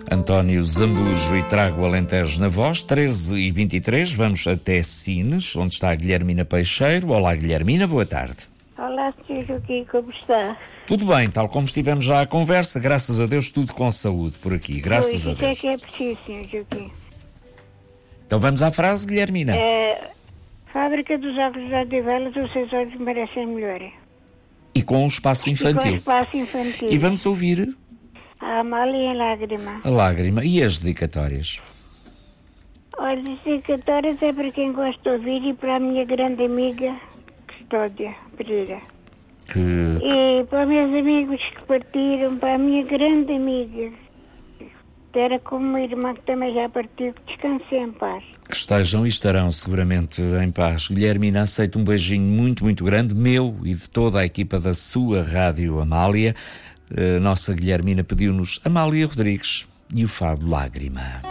António Zambujo e Trago Alentejo na voz. 13h23, vamos até Sines, onde está a Guilhermina Peixeiro. Olá, Guilhermina, boa tarde. Olá, Sr. Joaquim, como está? Tudo bem, tal como estivemos já à conversa, graças a Deus, tudo com saúde por aqui, graças a Deus. Isso é que é preciso, Sr. Joaquim. Então vamos à frase, Guilhermina. Fábrica dos Ovos de Odivelas, os seus olhos merecem melhor. E com um espaço infantil. espaço infantil. E vamos ouvir A Amália em Lágrima. a lágrima e as dedicatórias. Olha, as dedicatórias é para quem gosta de ouvir e para a minha grande amiga, Custódia Pereira. E para os meus amigos que partiram, para a minha grande amiga, que era como uma irmã que também já partiu, que descanse em paz. Que estejam e estarão seguramente em paz. Guilhermina, aceito um beijinho muito, muito grande, meu e de toda a equipa da sua Rádio Amália. Nossa Guilhermina pediu-nos Amália Rodrigues e o fado Lágrima.